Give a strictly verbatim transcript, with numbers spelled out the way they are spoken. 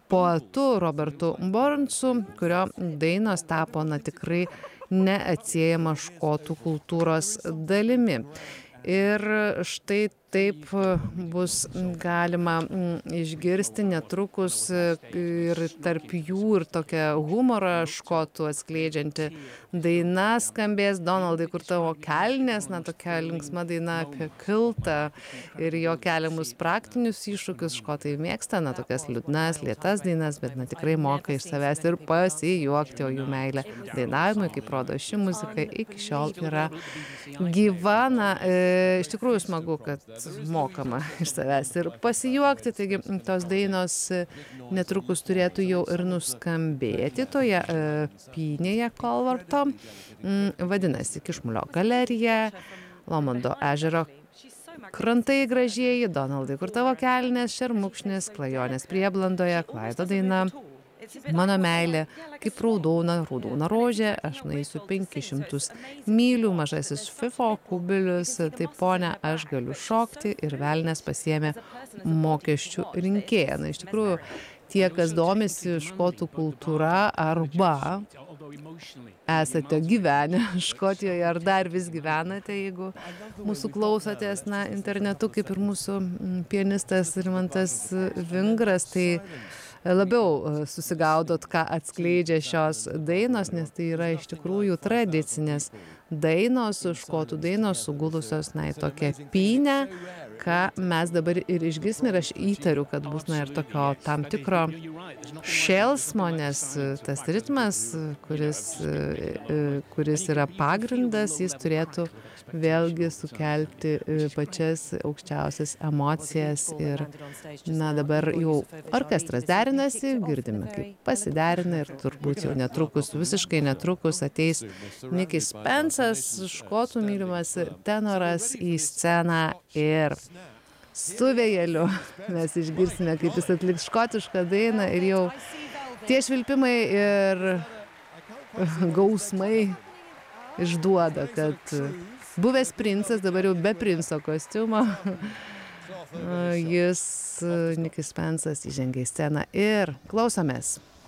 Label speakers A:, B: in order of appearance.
A: poetu Robertu Burnsu, kurio dainos tapo na tikrai neatsiejama škotų kultūros dalimi. Ir štai taip bus galima išgirsti netrukus ir tarp jų ir tokią humorą škotų atskleidžianti daina skambės. Donaldai, kur tavo kelnės, na tokia linksma daina apie kiltą ir jo keliamus praktinius iššūkius. Škotai mėgsta, na tokias liūdnas, lėtas dainas, bet na tikrai moka iš savęs ir pasijuokti, o jų meilė dainavimui, kaip rodo ši muzika, iki šiol yra gyva. Na, e, iš tikrųjų smagu, kad mokama iš savęs ir pasijuokti, taigi tos dainos netrukus turėtų jau ir nuskambėti toje e, pynėje Kolvarto. Mm, vadinasi, Kišmulio galerija, Lomondo ežero krantai gražieji, Donaldai, kur tavo kelnės, šermukšnis, klajonės prieblandoje, Klaido daina, mano meilė, kaip raudona, raudona rožė, aš nueisiu penkis šimtus mylių, mažasis Fifo kubilius, tai ponia, aš galiu šokti ir velnės pasiėmė mokesčių rinkėją. Na, iš tikrųjų, tie, kas domisi škotų kultūra arba esate gyvenę Škotijoje ar dar vis gyvenate, jeigu mūsų klausotės, na, internetu, kaip ir mūsų pianistas Rimantas Vingras, tai labiau susigaudot, ką atskleidžia šios dainos, nes tai yra iš tikrųjų tradicinės dainos, škotų dainos sugulusios, na, į tokią pynę, ką mes dabar ir išgirsime, ir aš įtariu, kad bus, na, ir tokio tam tikro šėlsmo, nes tas ritmas, kuris, kuris yra pagrindas, jis turėtų vėlgi sukelti pačias aukščiausias emocijas ir, na, dabar jau orkestras derinasi, girdime, kaip pasiderina ir turbūt jau netrukus, visiškai netrukus ateis Nikis Spensas, škotų mylimas tenoras į sceną ir su vėjeliu mes išgirsime, kaip jis atliks škotišką dainą ir jau tie švilpimai ir gausmai išduoda, kad buvęs princas, dabar jau be princo kostiumo, jis, Nikis Spensas, įžengia į sceną ir klausomės.